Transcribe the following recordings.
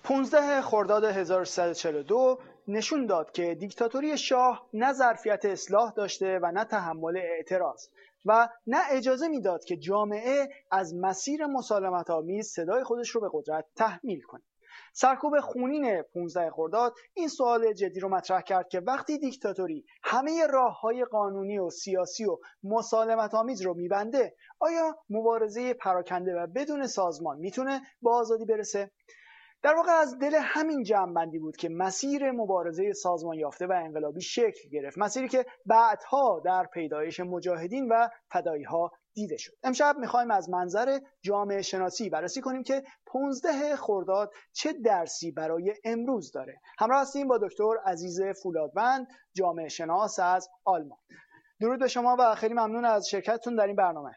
15 خرداد 1342 نشون داد که دیکتاتوری شاه نه ظرفیت اصلاح داشته و نه تحمل اعتراض و نه اجازه میداد که جامعه از مسیر مسالمت‌آمیز صدای خودش رو به قدرت تحمیل کنه. سرکوب خونین 15 خرداد این سوال جدی رو مطرح کرد که وقتی دیکتاتوری همه راه‌های قانونی و سیاسی و مسالمت‌آمیز رو میبنده، آیا مبارزه پراکنده و بدون سازمان میتونه به آزادی برسه؟ در واقع از دل همین جمع‌بندی بود که مسیر مبارزه سازمان یافته و انقلابی شکل گرفت، مسیری که بعدها در پیدایش مجاهدین و فدایی‌ها دیده شد. امشب می‌خوایم از منظر جامعه شناسی بررسی کنیم که 15 خرداد چه درسی برای امروز داره. همراه هستیم با دکتر عزیز فولادوند، جامعه شناس از آلمان. درود به شما و خیلی ممنون از شرکتتون در این برنامه.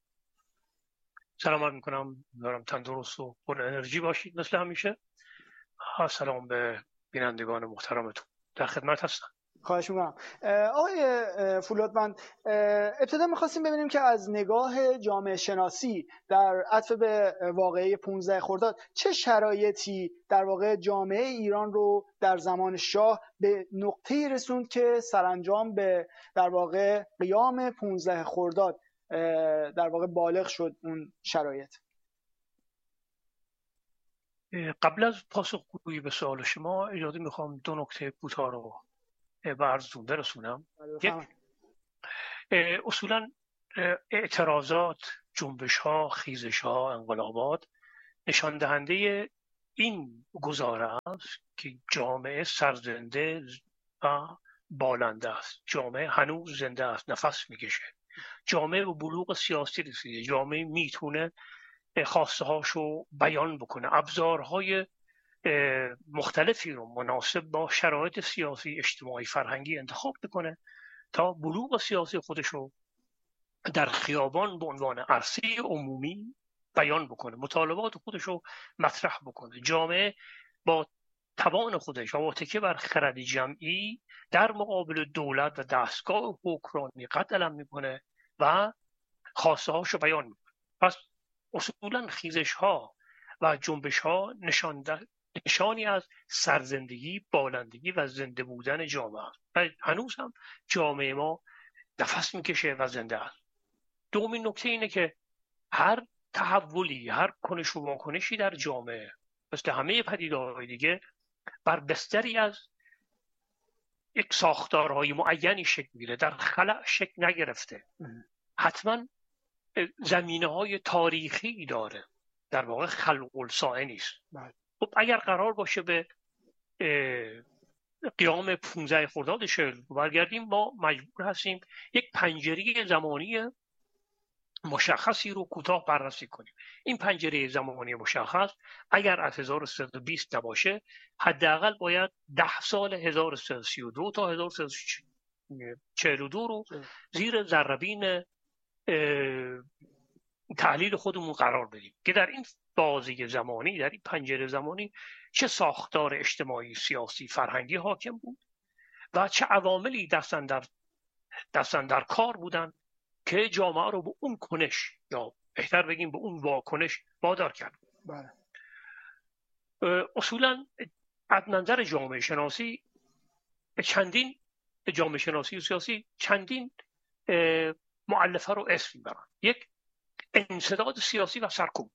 سلام میکنم، دارم تندرست و پر انرژی باشید مثل همیشه. سلام به بینندگان محترمتون، در خدمت هستم. خواهش میکنم. آقای فولادوند، ابتدا میخواستیم ببینیم که از نگاه جامعه شناسی در عطف به واقعه 15 خرداد چه شرایطی در واقع جامعه ایران رو در زمان شاه به نقطه‌ای رسوند که سرانجام به در واقع قیام 15 خرداد در واقع بالغ شد اون شرایط. قبل از پاسخگویی به سوال شما اجازه میخوام دو نکته کوتاه رو به عرضتون برسونم. یک، اصولا اعتراضات، جنبش‌ها، خیزش‌ها، انقلابات نشان دهنده این گزاره است که جامعه سرزنده و بالنده است. جامعه هنوز زنده است، نفس میکشه. جامعه به بلوغ سیاسی رسیده. جامعه میتونه خواسته هاشو بیان بکنه، ابزارهای مختلفی رو مناسب با شرایط سیاسی، اجتماعی، فرهنگی انتخاب بکنه تا بلوغ سیاسی خودش رو در خیابان به عنوان عرصه عمومی بیان بکنه، مطالبات خودش رو مطرح بکنه. جامعه با توان خودش و با تکیه بر خرد جمعی در مقابل دولت و دستگاه حکمرانی قد علم میکنه و خواسته هاشو بیان میکنه. پس اصولا خیزش ها و جنبش ها نشانی از سرزندگی، بالندگی و زنده بودن جامعه است و هنوز هم جامعه ما نفس میکشه و زنده است. دومین نکته اینه که هر تحولی، هر کنش و واکنشی در جامعه مثل همه پدیده‌های دیگه بر بستری از یک ساختارهای معینی شکل میگیره، در خلأ شکل نگرفته. حتما زمینه‌های تاریخی داره، در واقع خلق الساعه نیست. خب اگر قرار باشه به قیام 15 خرداد برگردیم، ما مجبور هستیم یک پنجره زمانی مشخصی رو کوتاه بررسی کنیم. این پنجره زمانی مشخص اگر از 1320 نباشه، حداقل باید 10 سال 1332 تا 1342 رو زیر ذره‌بین تحلیل خودمون قرار بدیم که در این بازی زمانی، در این پنجره زمانی چه ساختار اجتماعی، سیاسی، فرهنگی حاکم بود و چه عواملی دستن در کار بودن که جامعه رو به اون کنش، یا بهتر بگیم به اون واکنش وادار کرد. بله. اصولا از منظر جامعه شناسی سیاسی چندین مؤلفه رو اسم میبرن. یک، انسداد سیاسی و سرکوب.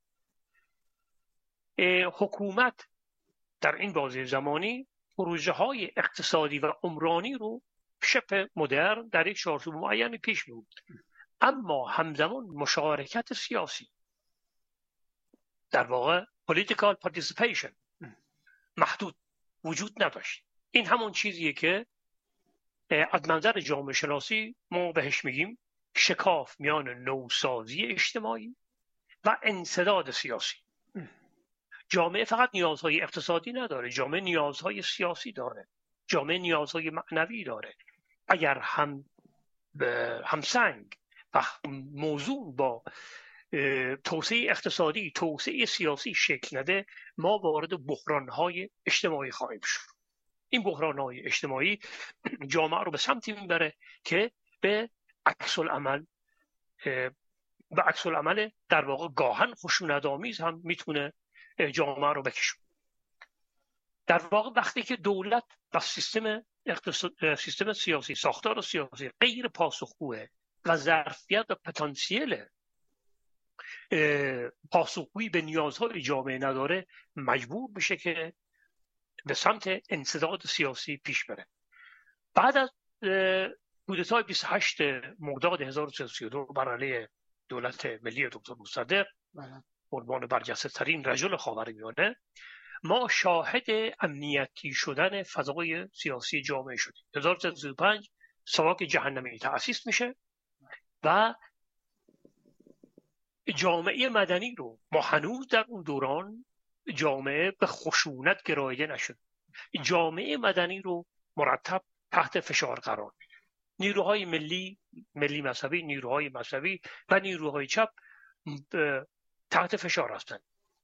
حکومت در این بازی زمانی پروژه های اقتصادی و عمرانی رو شبه مدرن در یک چارچوب معینی پیش می‌برد، اما همزمان مشارکت سیاسی، در واقع political participation، محدود وجود نداشت. این همون چیزیه که از منظر جامعه شناسی ما بهش میگیم شکاف میان نوسازی اجتماعی و انسداد سیاسی. جامعه فقط نیازهای اقتصادی نداره، جامعه نیازهای سیاسی داره، جامعه نیازهای معنوی داره. اگر همسنگ و موضوع با توسعه اقتصادی، توسعه سیاسی شکل نده، ما وارد بحران‌های اجتماعی خواهیم شد. این بحران‌های اجتماعی جامعه رو به سمتی میبره که به عکس العمل در واقع گاهن خشونت‌آمیز هم میتونه جامعه رو بکشه. در واقع وقتی که دولت و سیستم سیاسی، ساختار سیاسی غیر پاسخگوه و ظرفیت و پتانسیل پاسخگویی به نیازهای جامعه نداره، مجبور بشه که به سمت انسداد سیاسی پیش بره. بعد از کودتای 28 مرداد 1332 بر علیه دولت ملی دکتر مصدق به عنوان برجسته ترین رجل خاورمیانه، ما شاهد امنیتی شدن فضای سیاسی جامعه شدیم. 1335 ساواک جهنمی تأسیس میشه و جامعه مدنی رو ما هنوز در اون دوران جامعه به خشونت گراییده نشد. جامعه مدنی رو مرتب تحت فشار قرار میده. نیروهای ملی مذهبی، نیروهای مذهبی و نیروهای چپ تحت فشار هستند.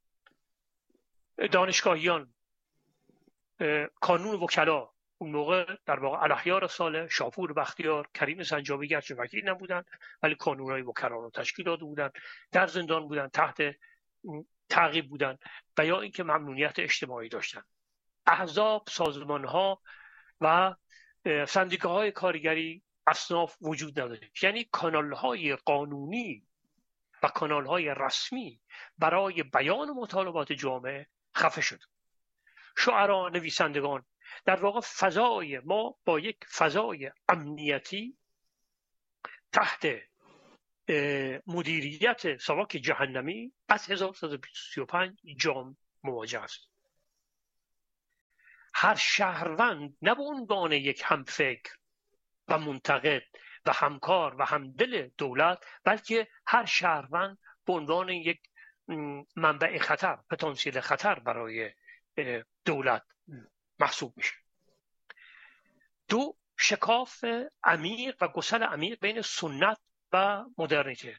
دانشگاهیان، کانون وکلا، اون موقع در واقع الاحیار ساله، شاپور بختیار، کریم سنجابی گرچه وکیل نبودن ولی کانونهای وکلا رو تشکیل داده بودن، در زندان بودن، تحت تعقیب بودن و یا اینکه ممنوعیت اجتماعی داشتن. احزاب، سازمانها و سندیکاهای کارگری اصناف وجود نداره. یعنی کانالهای قانونی و کانالهای رسمی برای بیان مطالبات جامعه خفه شد. شعرا، نویسندگان، در واقع فضای ما با یک فضای امنیتی تحت مدیریت ساواک جهنمی از 1335 جام مواجه است. هر شهروند نه به عنوان یک همفکر و منتقد و همکار و همدل دولت، بلکه هر شهروند به عنوان یک منبع خطر، پتانسیل خطر برای دولت محسوب میشه. دو، شکاف عمیق و گسل عمیق بین سنت و مدرنیته.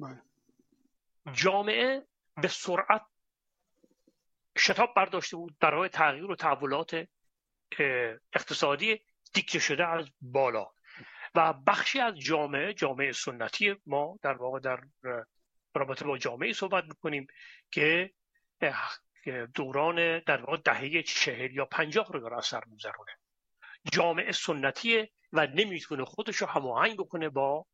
جامعه به سرعت شتاب برداشته بود برای تغییر و تحولات اقتصادی دیکته شده از بالا و بخشی از جامعه سنتی ما در واقع در رابطه با جامعه صحبت میکنیم که دوران در واقع دهه 40 یا 50 رو در اثر میگذرونه. جامعه سنتیه و نمیتونه خودش رو هماهنگ بکنه با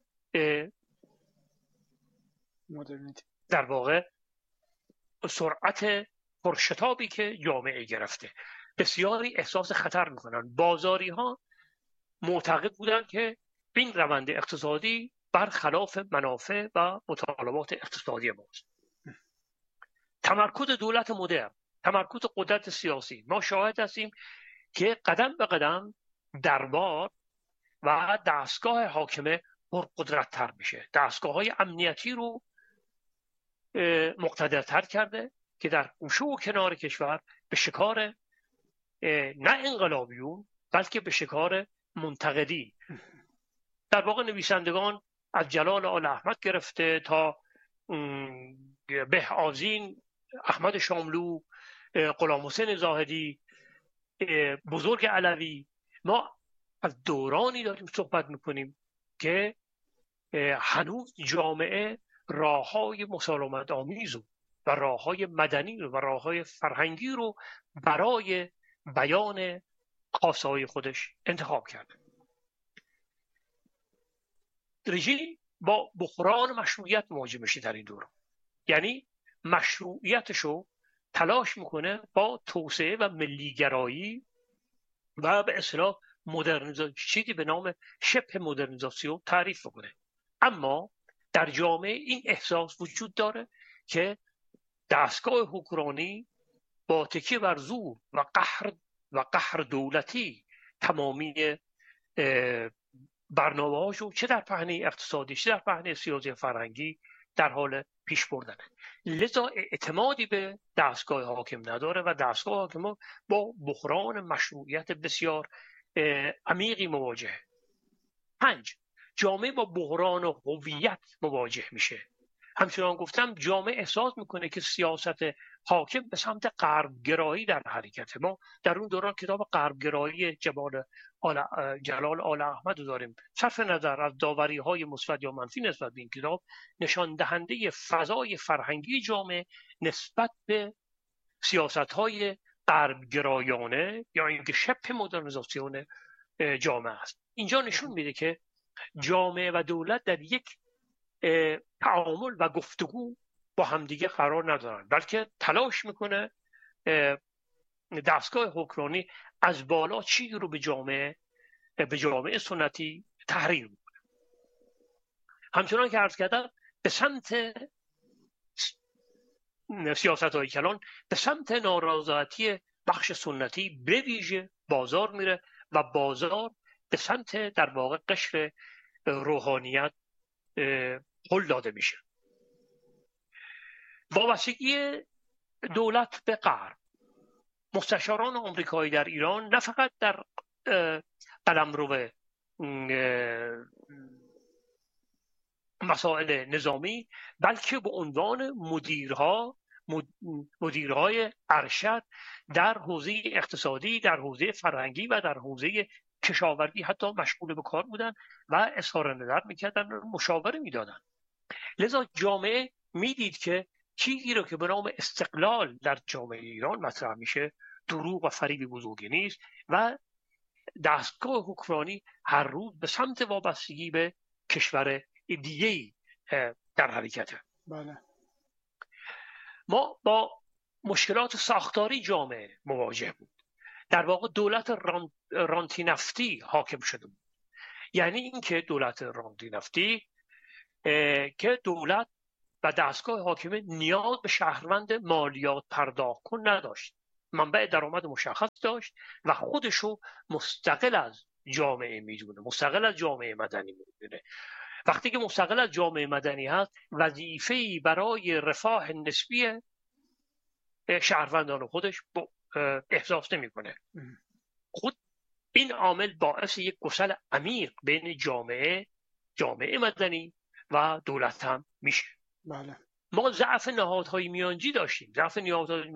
مدرنیته، در واقع سرعت پرشتابی که جامعه گرفته. بسیاری احساس خطر میکنن. بازاری ها معتقد بودند که این روند اقتصادی برخلاف منافع و مطالبات اقتصادی ماست. تمرکز دولت مدرن، تمرکز قدرت سیاسی، ما شاهد هستیم که قدم به قدم دربار و دستگاه حاکمه پرقدرت تر میشه. دستگاه های امنیتی رو مقتدرتر کرده که در گوشه و کنار کشور به شکار نه انقلابیون بلکه به شکار منتقدی، در واقع نویسندگان از جلال آل احمد گرفته تا به آذین، احمد شاملو، غلام حسین زاهدی، بزرگ علوی، ما از دورانی داریم صحبت میکنیم که هنوز جامعه راههای مسالمت آمیز و راههای مدنی و راههای فرهنگی رو برای بیان خواسته‌های خودش انتخاب کرده. رژیم با بحران مشروعیت مواجه میشه در این دوران. یعنی مشروعیتشو تلاش میکنه با توسعه و ملیگرایی و به اصطلاح مدرنیزاسیون، چیزی به نام شبه مدرنیزاسیون تعریف بکنه. اما در جامعه این احساس وجود داره که دستگاه حکمرانی با تکیه بر زور و قهر دولتی تمامی برنامه‌هاشو چه در پهنه اقتصادی چه در پهنه سیاسی فرهنگی در حال پیش بردن. لذا اعتمادی به دستگاه حاکم نداره و دستگاه حاکم با بحران مشروعیت بسیار عمیقی مواجهه. 5. جامعه با بحران هویت مواجه میشه. همچنان گفتم جامعه احساس میکنه که سیاست حاکم به سمت غربگرایی در حرکت. ما در اون دوران کتاب غربگرایی جلال آل احمد رو داریم. صرف نظر از داوری های مثبت یا منفی نسبت به این کتاب، نشان دهنده فضای فرهنگی جامعه نسبت به سیاست های غربگرایانه یا اینکه شبه مدرنیزاسیون جامعه است. اینجا نشون میده که جامعه و دولت در یک تعامل و گفتگو با همدیگه قرار ندارن، بلکه تلاش میکنه دستگاه حکمرانی از بالا چیزی رو به جامعه سنتی تحریر میکنه. همچنان که عرض کردم به سمت سیاست‌های کلان، به سمت نارضایتی بخش سنتی به ویژه بازار میره و بازار به سمت در واقع قشر روحانیت هل داده میشه. وابستگی دولت به غرب، مستشاران آمریکایی در ایران نه فقط در قلمرو مسائل نظامی، بلکه به عنوان مدیرهای ارشد در حوزه اقتصادی، در حوزه فرهنگی و در حوزه کشاورزی حتی مشغول به کار بودن و اظهار نظر میکردن، مشاوره میدادن. لذا جامعه میدید که چیزی رو که به نام استقلال در جامعه ایران مطرح میشه دروغ و فریب بزرگی نیست و دستگاه حکمرانی هر روز به سمت وابستگی به کشور دیگه‌ای در حرکته. بله. ما با مشکلات ساختاری جامعه مواجه بود. در واقع دولت رانتی نفتی حاکم شده بود. یعنی اینکه دولت رانتی نفتی که دولت و دستگاه حاکمه نیاز به شهروند مالیات پرداخت کن نداشت، منبع درآمد مشخص داشت و خودشو مستقل از جامعه میدونه، مستقل از جامعه مدنی میدونه. وقتی که مستقل از جامعه مدنی هست، وظیفه‌ای برای رفاه نسبی شهروندان خودش احساس نمی‌کنه. خود این عامل باعث یک گسل عمیق بین جامعه مدنی و دولت هم میشه. بله. ما ضعف نهادهای میانجی داشتیم. ضعف نهادهای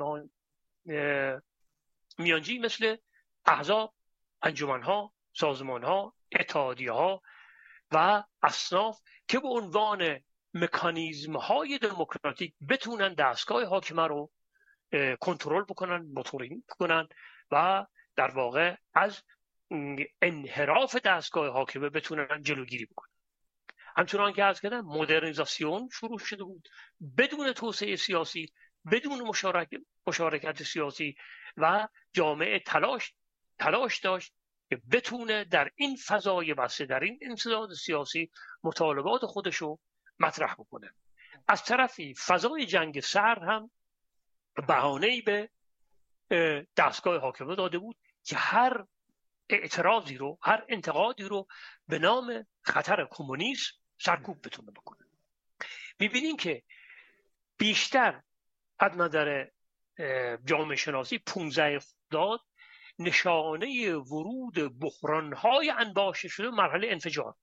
میانجی مثل احزاب، انجمنها، سازمانها، اتحادیه‌ها و اصناف که به عنوان مکانیزم‌های دموکراتیک بتونن دستگاه حاکمه رو کنترل بکنن، موتورینگ بکنن و در واقع از انحراف دستگاه حاکمه بتونن جلوگیری بکنن. همچنان که عرض کردم مدرنیزاسیون شروع شده بود بدون توسعه سیاسی، بدون مشارکت سیاسی و جامعه تلاش داشت که بتونه در این فضای بسته، در این انسداد سیاسی مطالبات خودشو مطرح بکنه. از طرفی فضای جنگ سرد هم بهانه‌ای به دستگاه حاکمه داده بود که هر اعتراضی رو، هر انتقادی رو به نام خطر کمونیسم سرکوب بتونه بکنه. می‌بینیم که بیشتر از نظر جامعه شناسی 15 خرداد نشانه ورود بحران‌های انباشته شده مرحله انفجار.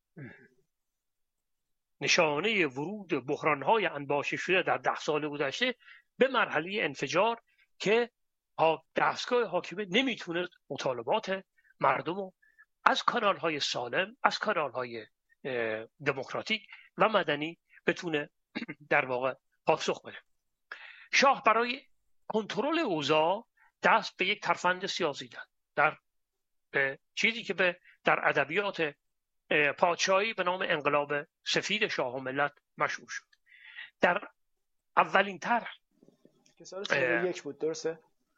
نشانه ورود بحران‌های انباشته شده در 10 سال گذشته به مرحله انفجار که دستگاه حاکمه نمیتونه مطالبات مردم رو از کانال‌های سالم، از کانال‌های دموکراتیک و مدنی بتونه در واقع پاسخ بده. شاه برای کنترل اوضاع دست به یک ترفند سیاسی داد، در چیزی که در ادبیات پادشاهی به نام انقلاب سفید شاه و ملت مشهور شد. در اولین طرح که سال 41 بود، درسته؟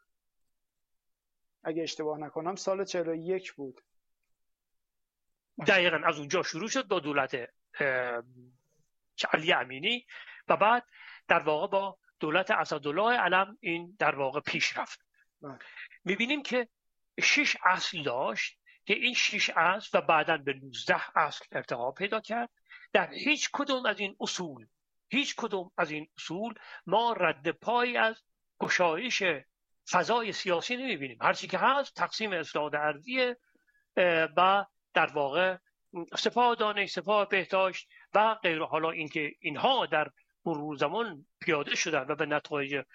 اگه اشتباه نکنم سال 41 بود. دقیقاً از اونجا شروع شد با دولت علی امینی و بعد در واقع با دولت اسدالله علم این در واقع پیش رفت. میبینیم که 6 اصل داشت که این 6 اصل و بعداً به 19 اصل ارتقا پیدا کرد. در هیچ کدوم از این اصول ما رد پایی از گشایش فضای سیاسی نمیبینیم. هرچی که هست تقسیم اصلاح ارضی و در واقع سپاه دانش، سپاه بهداشت و غیره. حالا اینکه اینها در مرور زمان پیاده شدن و به نتایج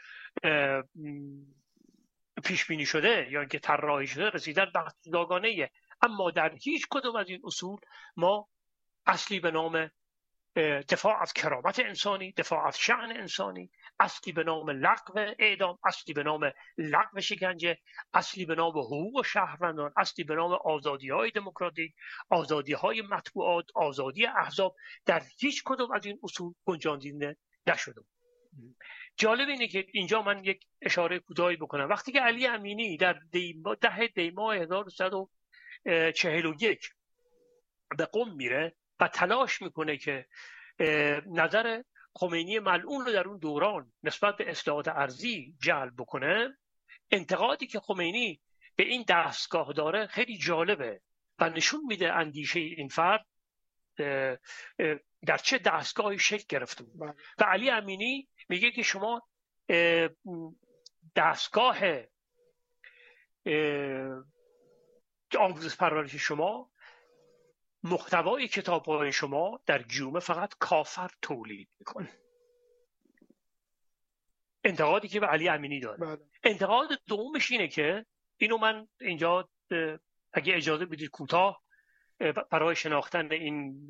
پیش بینی شده یا اینکه طراحی شده رسیدن بحث جداگانه‌ایه، اما در هیچ کدوم از این اصول ما اصلی به نام دفاع از کرامت انسانی، دفاع از شأن انسانی، اصلی به نام لغو اعدام، اصلی به نام لغو شکنجه، اصلی به نام حقوق شهروندان، اصلی به نام آزادی‌های دموکراتیک، آزادی‌های مطبوعات، آزادی احزاب، در هیچ کدوم از این اصول گنجانده نشده. جالب اینه که اینجا من یک اشاره کوتاهی بکنم. وقتی که علی امینی در 10 دی‌ماه 1141 به قم میره و تلاش میکنه که نظر خمینی ملعون رو در اون دوران نسبت به اصلاحات ارضی جلب بکنه، انتقادی که خمینی به این دستگاه داره خیلی جالبه و نشون میده اندیشه این فرد در چه دستگاهی شکل گرفته بود. و علی امینی میگه که شما دستگاه آموزش پرورش شما، محتوای کتاب‌های شما در جومه فقط کافر تولید میکنه. انتقادی که به علی امینی داره. انتقاد دومش اینه که اینو من اینجا اگه اجازه بدید کوتاه برای شناختن این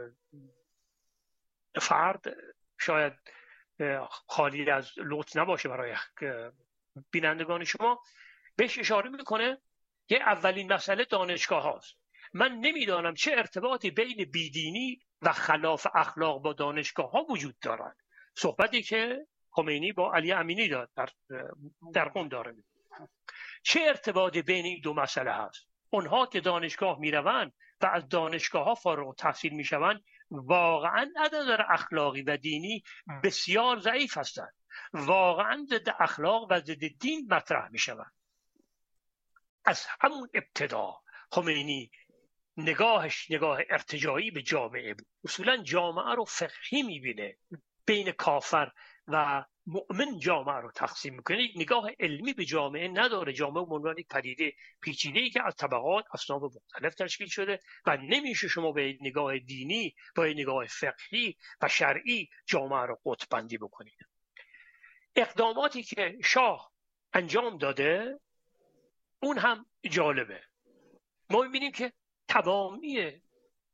فرد شاید خالی از لطف نباشه برای بینندگان شما، بهش اشاره میکنه که اولین مسئله دانشگاه هاست. من نمیدانم چه ارتباطی بین بیدینی و خلاف اخلاق با دانشگاه ها وجود دارد. صحبتی که خمینی با علی امینی در قم داره. چه ارتباطی بین این دو مسئله هست؟ اونها که دانشگاه میروند و از دانشگاه ها فارغ التحصیل میشوند واقعا از نظر اخلاقی و دینی بسیار ضعیف هستند، واقعا ضد اخلاق و ضد دین مطرح میشوند. از همون ابتدا خمینی نگاهش نگاه ارتجاعی به جامعه بود. اصولا جامعه رو فقهی میبینه، بین کافر و مؤمن جامعه رو تقسیم میکنه، نگاه علمی به جامعه نداره. جامعه به عنوان یک پدیده پیچیده‌ای که از طبقات اصناف مختلف تشکیل شده و نمیشه شما به نگاه دینی با نگاه فقهی و شرعی جامعه رو قطب بندی بکنید. اقداماتی که شاه انجام داده اون هم جالبه. ما میبینیم که تمامی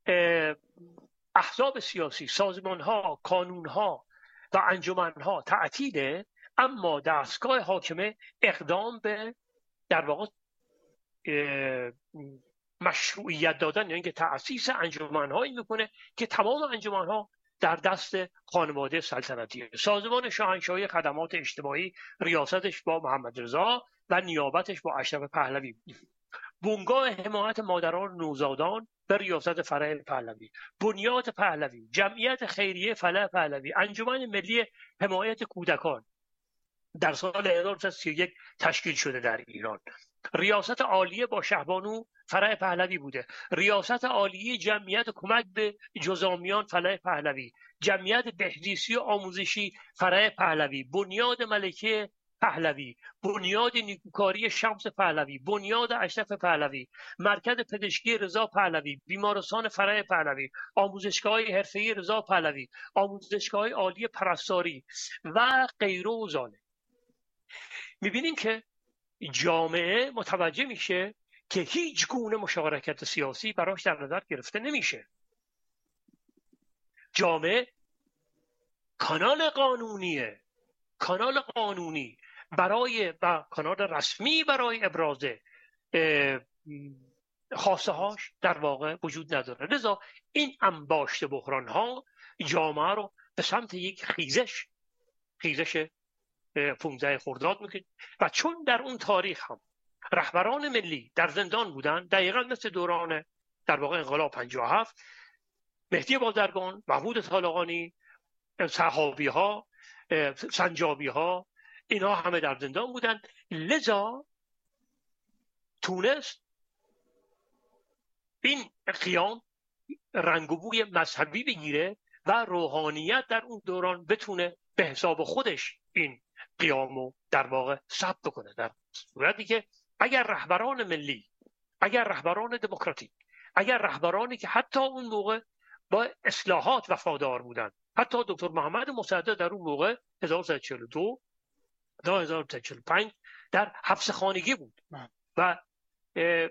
احزاب سیاسی، سازمان‌ها، کانون‌ها و انجمن‌ها تعطیله، اما دستگاه حاکمه اقدام به در واقع مشروعیت دادن، یعنی که تأسیس انجمن‌هایی میکنه که تمام انجمن‌ها در دست خانواده سلطنتی. سازمان شاهنشاهی خدمات اجتماعی ریاستش با محمد رضا و نیابتش با اشرف پهلوی. بنگاه حمایت مادران نوزادان به ریاست فرح پهلوی، بنیاد پهلوی، جمعیت خیریه فلاح پهلوی، انجمن ملی حمایت کودکان در سال 1931 تشکیل شده در ایران. ریاست عالیه با شهبانو فرح پهلوی بوده، ریاست عالیه جمعیت کمک به جزامیان فلاح پهلوی، جمعیت بهزیستی و آموزشی فرح پهلوی، بنیاد ملکه پهلوی، بنیاد نیکوکاری شمس پهلوی، بنیاد اشرف پهلوی، مرکز پزشکی رضا پهلوی، بیمارستان فرح پهلوی، آموزشگاه حرفه‌ای رضا پهلوی، آموزشگاه عالی پرستاری و غیره و ذالک. می‌بینیم که جامعه متوجه میشه که هیچ گونه مشارکت سیاسی براش در نظر گرفته نمیشه. جامعه کانال قانونی برای و کانال رسمی برای ابراز خواسته هاش در واقع وجود نداره. لذا این انباشت بحران ها جامعه رو به سمت یک خیزش 15 خرداد میکنه و چون در اون تاریخ هم رهبران ملی در زندان بودن، دقیقا مثل دوران در واقع انقلاب 57، مهدی بازرگان، محمود طالقانی، صحابی ها، سنجابی ها، اینا همه در زندان بودن. لذا تونست این قیام رنگ و بوی مذهبی بگیره و روحانیت در اون دوران بتونه به حساب خودش این قیامو در واقع ثبت بکنه، در صورتی که اگر رهبران ملی، اگر رهبران دموکراتیک، اگر رهبرانی که حتی اون موقع با اصلاحات وفادار بودن، حتی دکتر محمد مصدق در اون موقع 1942 تا 1945 در حبس خانگی بود و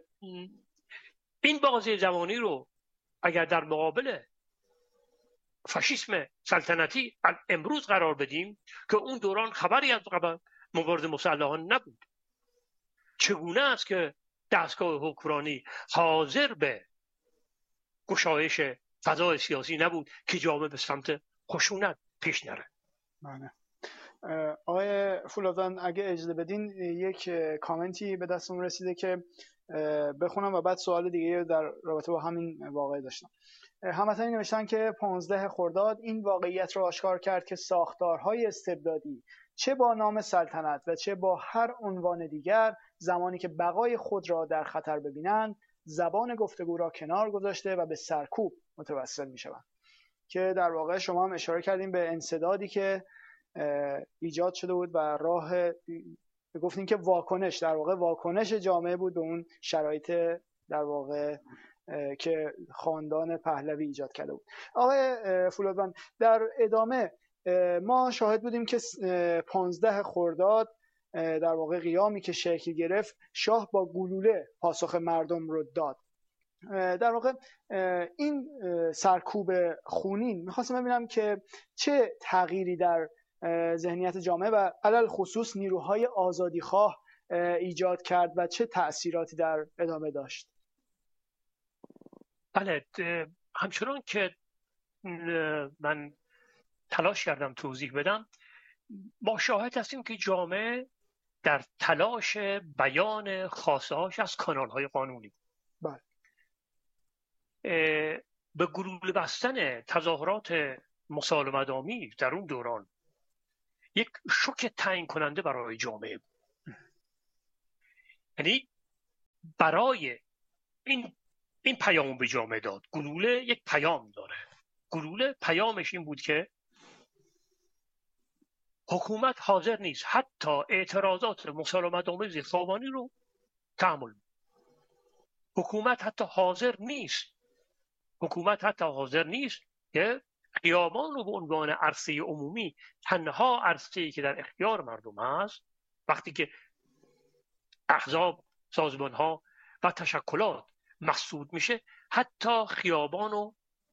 این بازی زمانی رو اگر در مقابل فاشیسم سلطنتی امروز قرار بدیم که اون دوران خبری از مبارز مسلحانه نبود. چگونه است که دستگاه حکمرانی حاضر به گشایش فضای سیاسی نبود که جامعه به سمت خشونت پیش نره؟ بله. آقای فولادان اگه اجازه بدین یک کامنتی به دستمون رسیده که بخونم و بعد سوال دیگه در رابطه با همین واقعه داشتم. هموطنی نوشتن که 15 خرداد این واقعیت را آشکار کرد که ساختارهای استبدادی چه با نام سلطنت و چه با هر عنوان دیگر زمانی که بقای خود را در خطر ببینند زبان گفتگو را کنار گذاشته و به سرکوب متوسل می شوند، که در واقع شما هم اشاره کردیم به انسدادی که ایجاد شده بود و راه گفتیم که واکنش در واقع واکنش جامعه بود به اون شرایط در واقع که خاندان پهلوی ایجاد کرده بود. آقای فولادوان در ادامه ما شاهد بودیم که 15 خرداد در واقع قیامی که شکل گرفت شاه با گلوله پاسخ مردم رو داد. در واقع این سرکوب خونین میخواستم ببینم که چه تغییری در ذهنیت جامعه و علل خصوص نیروهای آزادیخواه ایجاد کرد و چه تأثیراتی در ادامه داشت. بله، همچنان که من تلاش کردم توضیح بدم، ما شاهد هستیم که جامعه در تلاش بیان خواسته‌هاش از کانال‌های قانونی بله. به گلوله بستن تظاهرات مسالمت‌آمیز در اون دوران یک شوک تعیین کننده برای جامعه بود. یعنی برای این پیام به جامعه داد. گلوله یک پیام داره. گلوله پیامش این بود که حکومت حاضر نیست حتی اعتراضات مسالمت‌آمیز خوابانی رو تحمل. حکومت حتی حاضر نیست که خیابان رو به عنوان عرصه عمومی، تنها عرصه‌ای که در اختیار مردم هست، وقتی که احزاب، سازمان‌ها و تشکلات مسدود میشه، حتی خیابان و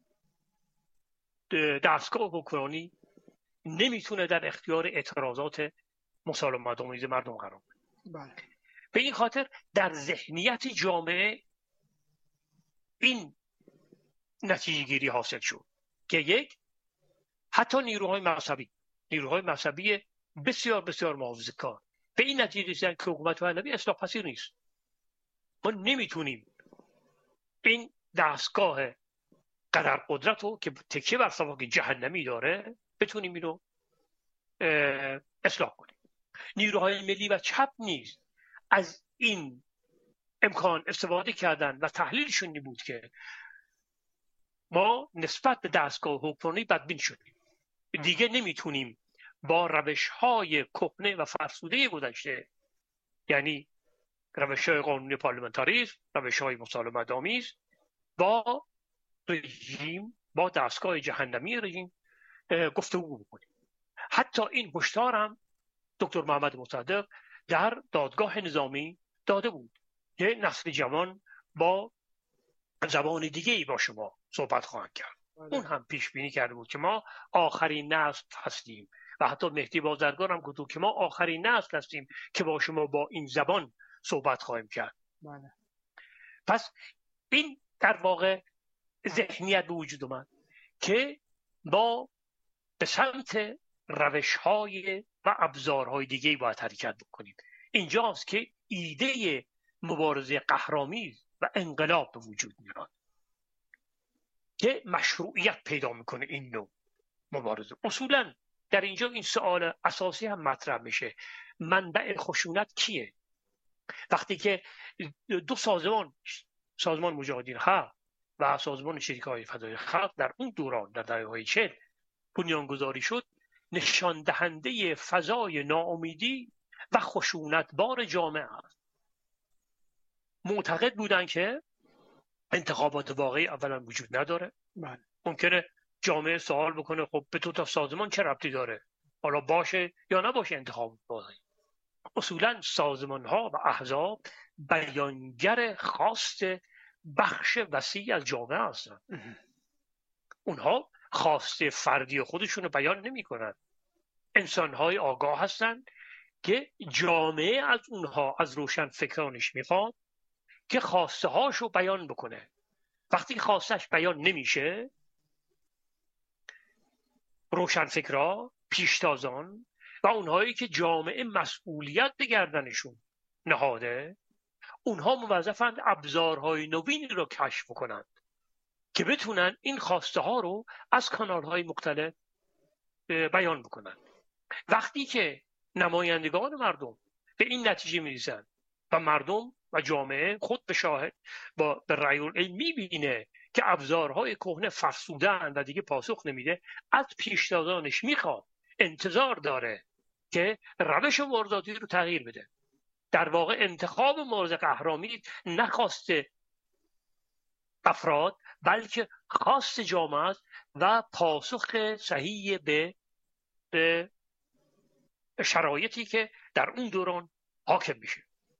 دستگاه حکمرانی نمیتونه در اختیار اعتراضات مسالمت‌آمیز مردم قرار بده. به این خاطر در ذهنیت جامعه این نتیجه گیری حاصل شد که یک، حتی نیروهای مذهبی بسیار بسیار محافظه‌کار به این نتیجه رسیدن که حکومت پهلوی اصلاح پذیر نیست. ما نمیتونیم این دستگاه قدر قدرت رو که تکیه بر سواک جهنمی داره بتونیم اینو اصلاح کنیم. نیروهای ملی و چپ نیز از این امکان استفاده کردن و تحلیلشون این بود که ما نسبت به دستگاه حکمرانی بدبین شدیم، دیگه نمیتونیم با روش‌های کهنه و فرسوده گذشته، یعنی روش‌های قانونی پارلمانتاریسم، روش‌های مسالمت‌آمیز، با رژیم، با دستگاه جهنمی رژیم گفتگو بکنیم. حتی این هشدار هم دکتر محمد مصدق در دادگاه نظامی داده بود که نسل جوان با زبان دیگه‌ای با شما صحبت خواهند کرد. اون هم پیش بینی کرده بود که ما آخرین نسل هستیم و حتی مهدی بازرگان هم گفت که ما آخرین نسل هستیم که با شما با این زبان صحبت خواهیم کرد. پس این در واقع ذهنیت به وجود اومد که ما به سمت روش‌های و ابزارهای دیگه‌ای باید حرکت بکنیم. اینجاست که ایده مبارزه قهرآمیز و انقلاب به وجود میاد که مشروعیت پیدا میکنه. این نوع مبارزه اصولا در اینجا این سوال اساسی هم مطرح میشه: منبع خشونت کیه؟ وقتی که دو سازمان مجاهدین خلق و سازمان شریک‌های فدای خلق در اون دوران در دهه‌های 40 بنیانگذاری شد، نشان دهنده فضای ناامیدی و خشونتبار جامعه است. معتقد بودن که انتخابات واقعی اولا وجود نداره. ممکنه جامعه سوال بکنه خب به تو تا سازمان چه ربطی داره، حالا باشه یا نباشه انتخابات واقعی. اصولا سازمان ها و احزاب بیانگر خواست بخش وسیع از جامعه هستند. اونها خواسته فردی خودشون رو بیان نمی کنن. انسان‌های آگاه هستند که جامعه از اونها، از روشن فکرانش میخواد که خواسته هاشو بیان بکنه. وقتی خواستش بیان نمیشه، روشن فکرها، پیشتازان و اونهایی که جامعه مسئولیت به گردنشون نهاده، اونها موظفند ابزارهای نوینی رو کشف کنند که بتونن این خواسته ها رو از کانالهای مختلف بیان بکنن. وقتی که نمایندگان مردم به این نتیجه میرسن و مردم و جامعه خود به شاهد به رأی العین میبینه که ابزارهای کهنه فرسودن و دیگه پاسخ نمیده، از پیشتازانش میخواد، انتظار داره که روش مبارزاتی رو تغییر بده. در واقع انتخاب مبارزه قهرامی نه خواست افراد بلکه خواست جامعه است و پاسخ صحیح به شرایطی که در اون دوران حاکم میشه.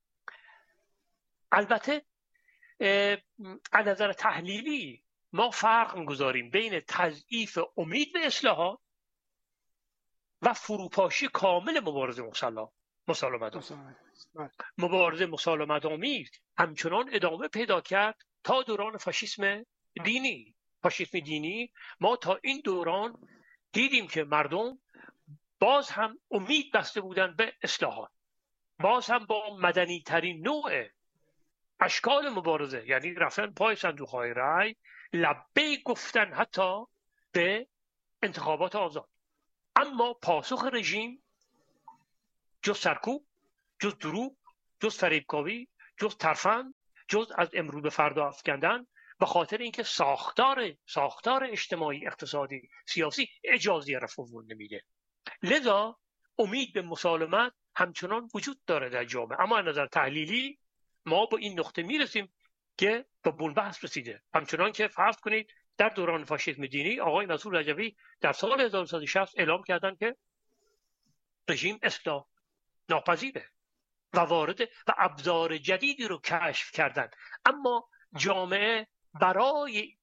البته از نظر تحلیلی ما فرق میگذاریم بین تضعیف امید به اصلاحات و فروپاشی کامل مبارزه مسالمت. مبارزه مسالمت آمیز همچنان ادامه پیدا کرد تا دوران فاشیسم دینی. ما تا این دوران دیدیم که مردم باز هم امید بسته بودن به اصلاحات، باز هم با مدنی ترین نوع اشکال مبارزه، یعنی رفتن پای صندوق‌های رای، لبیک گفتن حتی به انتخابات آزاد. اما پاسخ رژیم جز سرکوب، جز دروغ، جز فریبکاری، جز ترفند، جز از امروز به فردا افکندن، به خاطر اینکه ساختار اجتماعی، اقتصادی، سیاسی اجازه رفع نمیده. لذا امید به مسالمت همچنان وجود داره در جامعه. اما از نظر تحلیلی ما با این نقطه میرسیم که به بنبست رسیده. همچنان که فرض کنید در دوران فاشیسم دینی آقای مسعود رجوی در سال 1960 اعلام کردند که رژیم اصلاح ناپذیره و وارد و ابزار جدیدی رو کشف کردند. اما جامعه برای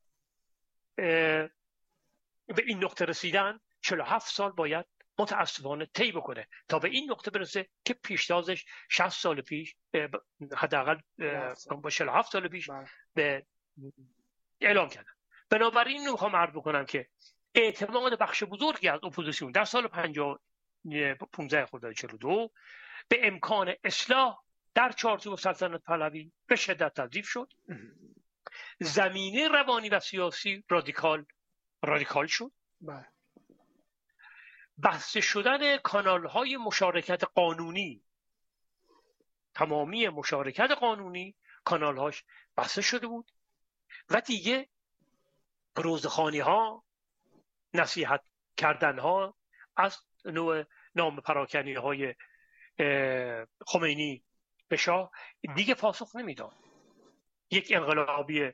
به این نقطه رسیدن 47 سال باید متاسفانه طی بکنه تا به این نقطه برسه که پیشتازش 60 سال پیش، حداقل با 47 سال پیش به اعلام کردن. بنابراین میخوام عرض بکنم که اعتماد بخش بزرگی از اپوزیسیون در سال 15 خرداد 42 به امکان اصلاح در چارچوب سلطنت پهلوی به شدت تضعیف شد. زمینه روانی و سیاسی رادیکال شد. بسته شدن کانال‌های مشارکت قانونی، تمامی مشارکت قانونی کانال‌هاش بسته شده بود و دیگه روزخوانی‌ها، نصیحت کردن‌ها از نوع نام پراکنی‌های خمینی به شاه دیگه پاسخ نمیداد. یک انقلابی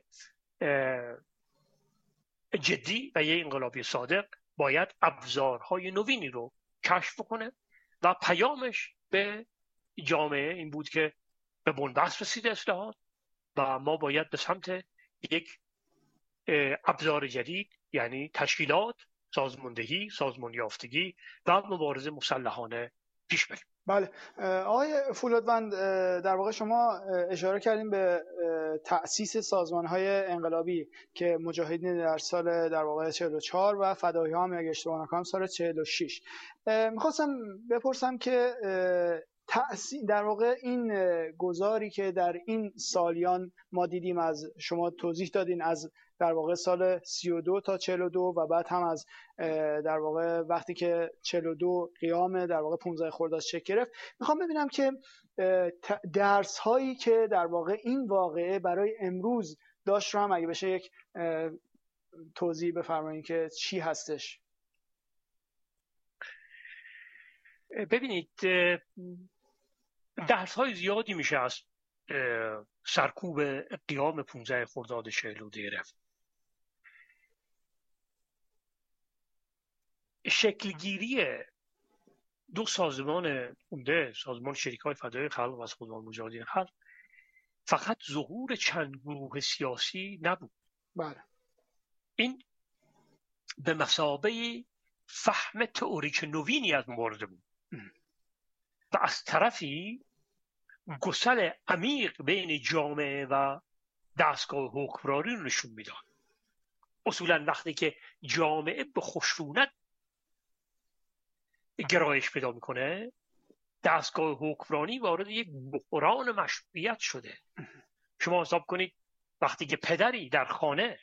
جدی و یک انقلابی صادق باید ابزارهای نوینی رو کشف کنه و پیامش به جامعه این بود که به بنبست رسیده اصلاحات و ما باید به سمت یک ابزار جدید، یعنی تشکیلات، سازماندهی، سازمان یافتگی و مبارزه مسلحانه پیش بریم. بله آقای فولادوند، در واقع شما اشاره کردیم به تأسیس سازمان‌های انقلابی که مجاهدین در سال در واقع 44 و فدایی‌ها هم اگه اشتباه نکنم سال 46. می‌خواستم بپرسم که در واقع این گذاری که در این سالیان ما دیدیم، از شما توضیح دادین از در واقع سال 32 تا 42 و بعد هم از در واقع وقتی که 42 قیام در واقع 15 خرداد شکل گرفت، میخوام ببینم که درس هایی که در واقع این واقعه برای امروز داشت رو هم اگه بشه یک توضیح بفرمایید که چی هستش. ببینید درس های زیادی میشه از سرکوب قیام 15 خرداد 42 گرفت. شکلگیری دو سازمان عمده، سازمان شریکای فدای خلق و سازمان مجاهدین خلق، فقط ظهور چند گروه سیاسی نبود. بله. این به مثابه فهم تئوریک نوینی از مبارزه بود و از طرفی گسل عمیق بین جامعه و دستگاه حکمرانی رو نشون میداد. اصولا وقتی که جامعه به خشونت گرایش پیدا میکنه، دستگاه حکمرانی وارد یک بحران مشروعیت شده. شما حساب کنید وقتی که پدری در خانه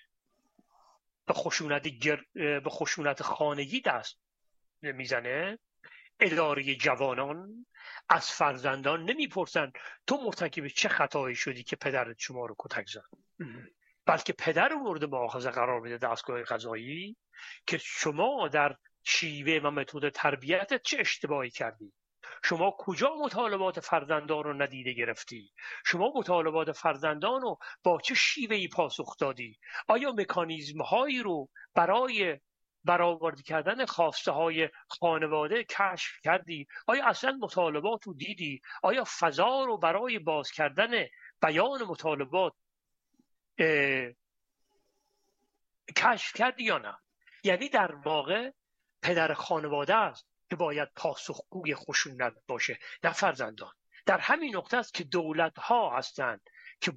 به خشونت خانگی دست میزنه، اداره جوانان از فرزندان نمیپرسن تو مرتکب چه خطایی شدی که پدرت شما رو کتک زد، بلکه پدر رو مورد مؤاخذه قرار میده دستگاه قضایی که شما در شیوه و متد تربیتت چه اشتباهی کردی، شما کجا مطالبات فرزندان رو ندیده گرفتی، شما مطالبات فرزندان رو با چه شیوهی پاسخ دادی، آیا مکانیزم هایی رو برای برآورده کردن خواسته های خانواده کشف کردی، آیا اصلا مطالبات رو دیدی، آیا فضا رو برای باز کردن بیان مطالبات کشف کردی یا نه؟ یعنی در واقع پدر خانواده است که باید پاسخگوی خشونت باشه، نه فرزندان. در همین نقطه است که دولت ها هستند که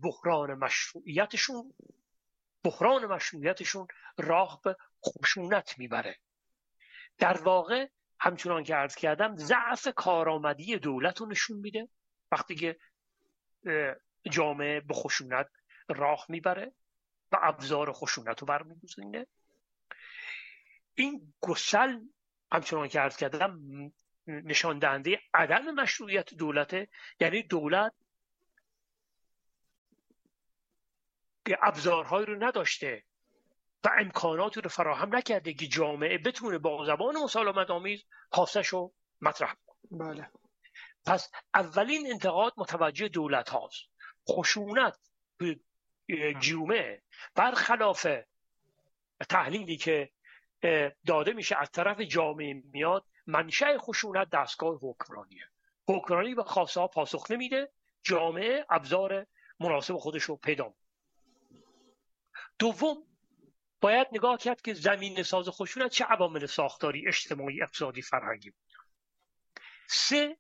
بحران مشروعیتشون راه به خشونت میبره. در واقع همچنان که عرض کردم ضعف کارآمدی دولت رو نشون میده وقتی که جامعه به خشونت راه میبره و ابزار خشونت رو برمی‌گزینه. این گسل همچنان که عرض کردم نشان دهنده عدم مشروعیت دولته، یعنی دولت که ابزارهایی رو نداشته و امکاناتی رو فراهم نکرده که جامعه بتونه با زبان مسالمت آمیز خواستش رو مطرح کنه. بله. پس اولین انتقاد متوجه دولت هاست. خشونت جامعه برخلاف تحلیلی که داده میشه از طرف جامعه میاد، منشأ خشونت دستگاه حکمرانیه. حکمرانی به خواسته ها پاسخ نمیده، جامعه ابزار مناسب خودش رو پیدا میکنه. دوم، باید نگاه کرد که زمین ساز خشونت چه عوامل ساختاری، اجتماعی، اقتصادی، فرهنگی بود. سه،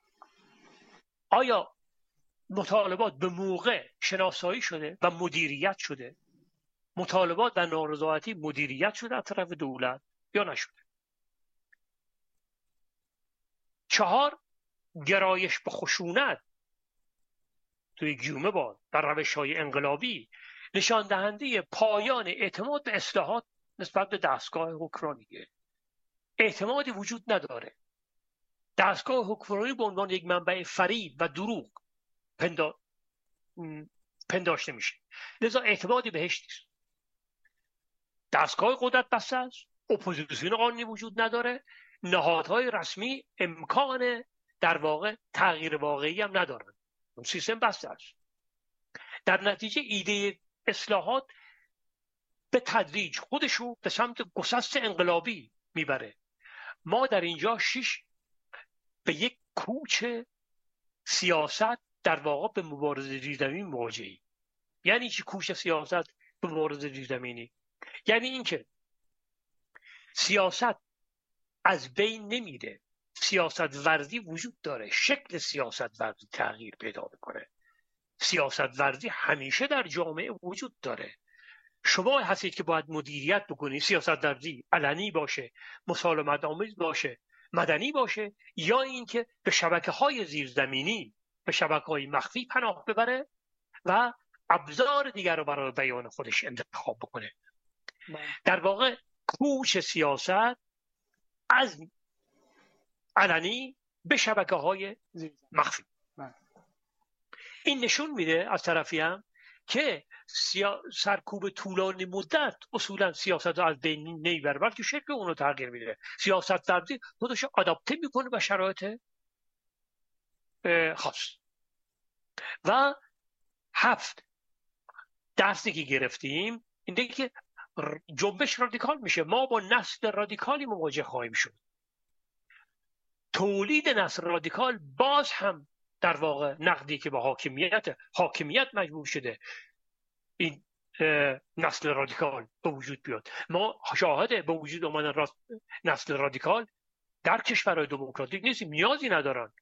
آیا مطالبات به موقع شناسایی شده و مدیریت شده؟ مطالبات و نارضایتی مدیریت شده از طرف دولت یا نشده؟ چهار، گرایش به خشونت توی جامعه با در روش‌های انقلابی نشان دهنده پایان اعتماد به اصلاحات نسبت به دستگاه حکمرانیه. اعتمادی وجود نداره. دستگاه حکمرانی به عنوان یک منبع فریب و دروغ پنداشته میشه، لذا اعتمادی بهش نیست. دستگاه قدرت بسته است، اپوزیسیون قانونی وجود نداره، نهادهای رسمی امکان در واقع تغییر واقعی هم ندارن، سیستم بسته است. در نتیجه ایده اصلاحات به تدریج خودشو به سمت گسست انقلابی میبره. ما در اینجا به یک کوچ سیاست در واقع به مبارزه زیرزمینی مواجهیم. یعنی چی کوچ سیاست به مبارزه زیرزمینی؟ یعنی اینکه سیاست از بین نمیره، سیاست ورزی وجود داره، شکل سیاست ورزی تغییر پیدا میکنه. سیاست ورزی همیشه در جامعه وجود داره. شما هستید که باید مدیریت بکنید. سیاست ورزی علنی باشه، مسالمت آمیز باشه، مدنی باشه، یا اینکه به شبکه‌های زیرزمینی، به شبکه‌های مخفی پناه ببره و ابزار دیگر رو برای بیان خودش انتخاب بکنه. در واقع کوچ سیاست از علنی به شبکه‌های مخفی. این نشون میده از طرفی هم که سرکوب طولانی مدت اصولا سیاست رو از بین نمیبره، بلکه شکل اون رو تغییر میده. سیاست ورزی خودش آداپته میکنه به شرایط خاص. و 7 درسی که گرفتیم اینه که جنبش رادیکال میشه. ما با نسل رادیکالی مواجه خواهیم شد. تولید نسل رادیکال باز هم در واقع نقدی که به حاکمیت مجبور شده. این نسل رادیکال به وجود بیاد. ما شاهد به وجود آمدن نسل رادیکال در کشورهای دموکراتیک نیستیم، نیازی ندارن.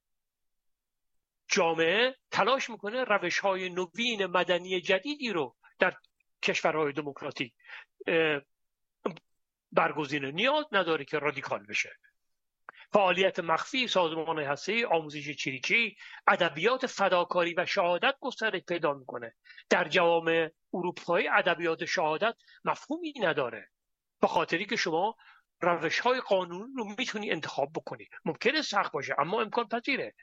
جامعه تلاش میکنه روش‌های نوین مدنی جدیدی رو در کشورهای دموکراتیک برگزینه، نیاز نداره که رادیکال بشه. فعالیت مخفی سازمان هسته‌ای، آموزش چریکی، ادبیات فداکاری و شهادت گسترش پیدا میکنه. در جوامع اروپایی ادبیات شهادت مفهومی نداره، به خاطری که شما روش‌های قانونی رو میتونی انتخاب بکنی. ممکنه سخت باشه اما امکان پذیره.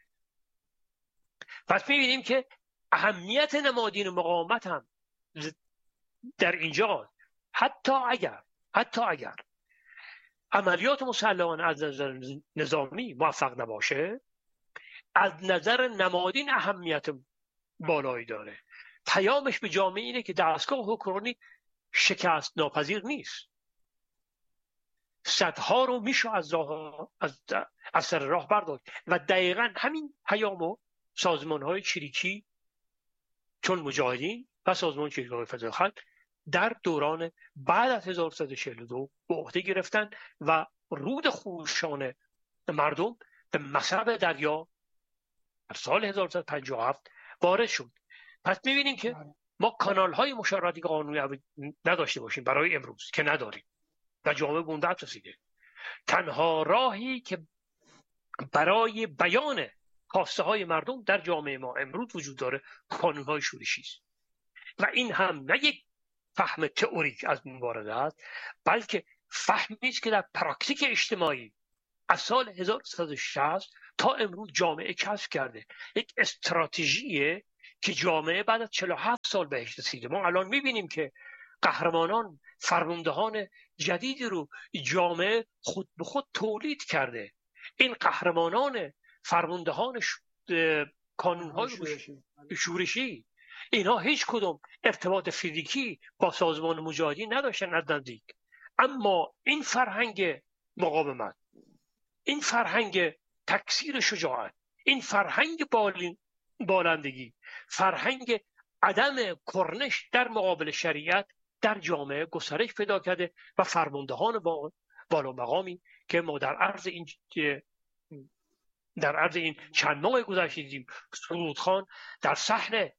پس میبینیم که اهمیت نمادین مقاومت هم در اینجا، حتی اگر عملیات مسلحانه از نظر نظامی موفق نباشه، از نظر نمادین اهمیت بالایی داره. پیامش به جامعه اینه که دستگاه حکمرانی شکست ناپذیر نیست. صدها رو میشه از سر راه برداشت و دقیقاً همین پیامو سازمان‌های چریکی چون مجاهدین و سازمان چریک‌های فدای خلق در دوران بعد از 1342 به عهده گرفتن و رود خروشان مردم به مصرف دریا در سال 1357 وارد شد. پس می‌بینیم که ما کانال‌های مشارکت قانونی نداشته باشیم برای امروز که نداریم و جامعه به اون دست رسیده. تنها راهی که برای بیان خواسته های مردم در جامعه ما امروز وجود داره کانون‌های شورشی است و این هم نه یک فهم تئوریک از مبارزه است، بلکه فهمی است که در پراکتیک اجتماعی از سال 1360 تا امروز جامعه کسب کرده. یک استراتژیه که جامعه بعد از 47 سال بهش رسیده. ما الان می‌بینیم که قهرمانان، فرماندهان جدیدی رو جامعه خود به خود تولید کرده. این قهرمانان، فرماندهان کانون‌های شورشی، اینها هیچ کدوم ارتباط فیزیکی با سازمان مجاهدین نداشتن از نزدیک، اما این فرهنگ مقاومت، این فرهنگ تکثیر شجاعت، این فرهنگ بالندگی، فرهنگ عدم کرنش در مقابل شریعت در جامعه گسترش پیدا کرده و فرماندهان بالا مقامی که ما در عرض این چند ماه گذشته دیدیم، سرودخان در صحن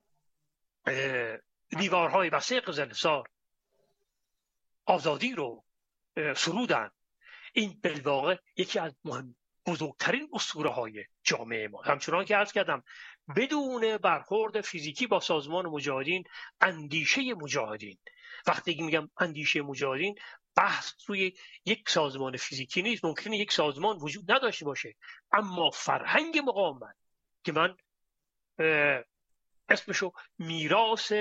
دیوارهای وسیع قزل‌حصار آزادی رو سرودن. این بالواقع یکی از بزرگترین اسطوره‌های جامعه ما. همچنان که عرض کردم بدون برخورد فیزیکی با سازمان مجاهدین، اندیشه مجاهدین، وقتی میگم اندیشه مجاهدین بحث روی یک سازمان فیزیکی نیست. ممکنه یک سازمان وجود نداشته باشه اما فرهنگ مقاومت که من اسمشو میراث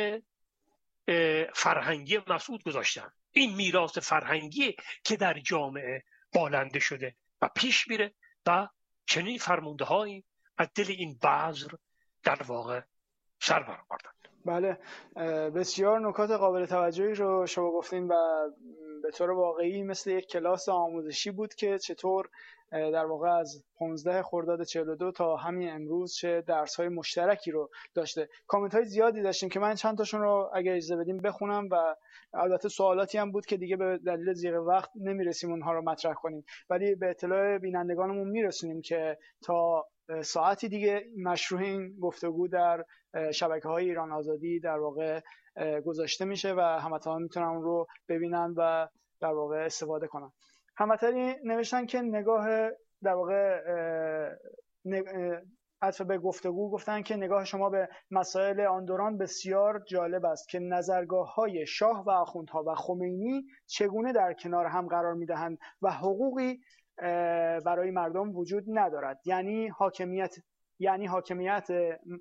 فرهنگی مسعود گذاشتم، این میراث فرهنگی که در جامعه بالنده شده و پیش میره و چنین فرمانده‌هایی از دل این بذر در واقع سر برآوردن. بله، بسیار نکات قابل توجهی رو شما گفتین و به طور واقعی مثل یک کلاس آموزشی بود که چطور در واقع از 15 خرداد 42 تا همین امروز چه درس‌های مشترکی رو داشته. کامنت‌های زیادی داشتیم که من چند تاشون رو اگه اجازه بدیم بخونم و البته سوالاتی هم بود که دیگه به دلیل ضیق وقت نمیرسیم اونها رو مطرح کنیم، ولی به اطلاع بینندگانمون میرسونیم که تا ساعتی دیگه مشروع این گفتگو در شبکه‌های ایران آزادی در واقع گذاشته میشه و هموطنان میتونن اون رو ببینن و در واقع استفاده کنن. هموطنی نوشتن که نگاه در واقع عطف به گفتگو گفتن که نگاه شما به مسائل آن دوران بسیار جالب است که نظرگاه‌های شاه و آخوندها و خمینی چگونه در کنار هم قرار می‌دهند و حقوقی برای مردم وجود ندارد. یعنی حاکمیت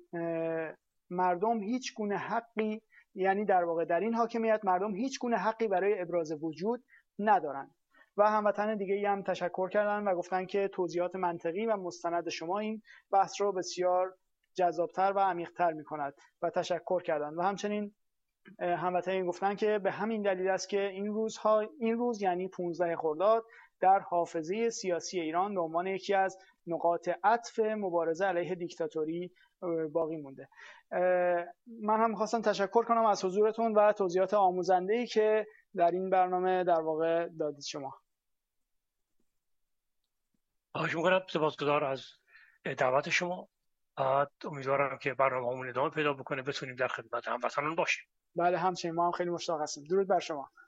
مردم هیچ گونه حقی، یعنی در واقع در این حاکمیت مردم هیچ گونه حقی برای ابراز وجود ندارند. و هموطن دیگه‌ای هم تشکر کردن و گفتن که توضیحات منطقی و مستند شما این بحث رو بسیار جذابتر و عمیق‌تر می‌کند و تشکر کردن. و همچنین هموطنان گفتن که به همین دلیل است که این روز یعنی 15 خرداد در حافظه سیاسی ایران به عنوان یکی از نقاط عطف مبارزه علیه دیکتاتوری باقی مونده. من هم می‌خواستم تشکر کنم از حضورتون و توضیحات آموزنده‌ای که در این برنامه در واقع دادید شما. خواهش می‌کنم، سپاسگزار از دعوت شما. امیدوارم که برنامه‌مون ادامه پیدا بکنه، بتونیم در خدمت هموطنان باشیم. بله همچنین ما هم خیلی مشتاق هستیم. درود بر شما.